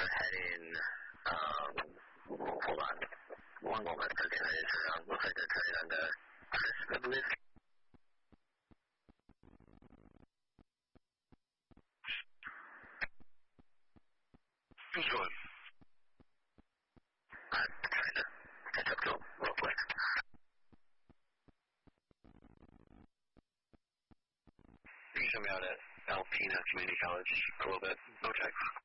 heading, hold on. One moment, I'm getting ready to turn around. Looks like they're turning on the Chris, I believe. Who's going? I'm trying to catch up to him real quick. You can show me out at Alpena Community College for a little bit. No check.